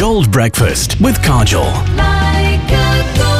Gold Breakfast with Kajol. Like a gold.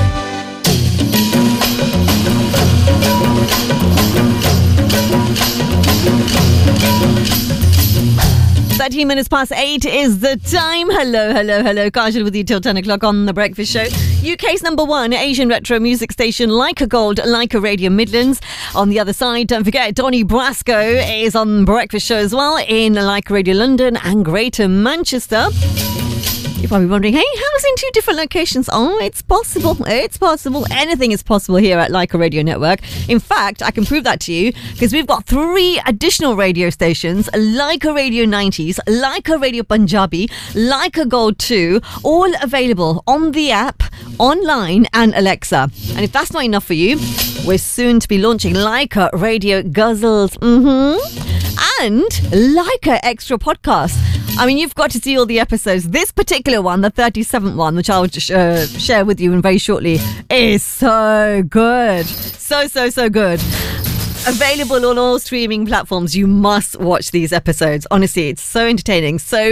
13 minutes past 8 is the time. Hello. Kajol with you till 10 o'clock on The Breakfast Show. UK's number one Asian retro music station, Like a Gold, Like a Radio Midlands. On the other side, don't forget, Donny Brasco is on The Breakfast Show as well in Like Radio London and Greater Manchester. You're probably wondering, hey, how is in two different locations? Oh, it's possible. It's possible. Anything is possible here at Like a Radio Network. In fact, I can prove that to you because we've got 3 additional radio stations, Like a Radio 90s, Like a Radio Punjabi, Like a Gold 2, all available on the app, online and Alexa. And if that's not enough for you, we're soon to be launching Like a Radio Guzzles. And Like a Extra Podcast. I mean, you've got to see all the episodes. This particular one, the 37th one, which I'll share with you very shortly, is so good. So good. Available on all streaming platforms. You must watch these episodes. Honestly, it's so entertaining. So,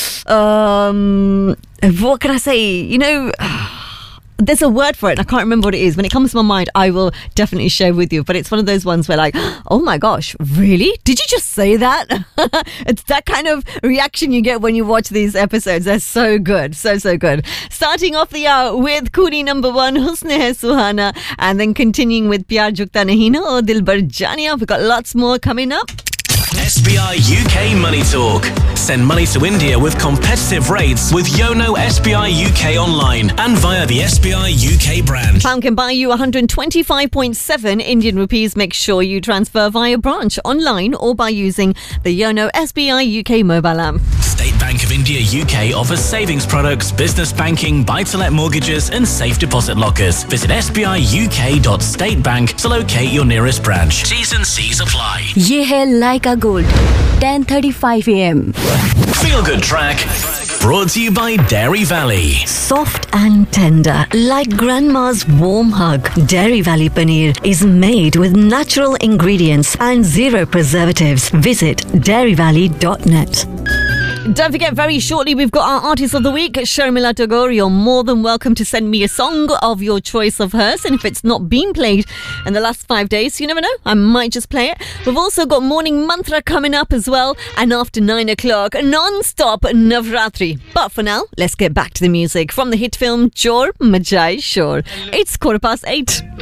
what can I say? You know... There's a word for it and I can't remember what it is. When it comes to my mind, I will definitely share with you. But it's one of those ones where like, oh my gosh, really? Did you just say that? It's that kind of reaction you get when you watch these episodes. They're so good. So good. Starting off the hour with Kuni number 1, Husne Hai Suhana. And then continuing with Pyar Jukta Nahi Na or Dilbar Janiya. We've got lots more coming up. SBI UK Money Talk. Send money to India with competitive rates with Yono SBI UK online and via the SBI UK branch. Pound can buy you 125.7 Indian rupees. Make sure you transfer via branch, online or by using the Yono SBI UK mobile app. State Bank of India UK offers savings products, business banking, buy-to-let mortgages and safe deposit lockers. Visit sbiuk.statebank to locate your nearest branch. T's and C's apply. Ye hai Like a Gold, 10:35 a.m. Feel Good Track. Brought to you by Dairy Valley. Soft and tender, like grandma's warm hug. Dairy Valley Paneer is made with natural ingredients and 0 preservatives. Visit dairyvalley.net. Don't forget, very shortly we've got our Artist of the Week, Sharmila Tagore. You're more than welcome to send me a song of your choice of hers, and if it's not been played in the last 5 days, you never know, I might just play it. We've also got Morning Mantra coming up as well, and after 9 o'clock, non-stop Navratri. But for now, let's get back to the music from the hit film Chor Majai Shor. It's 8:15.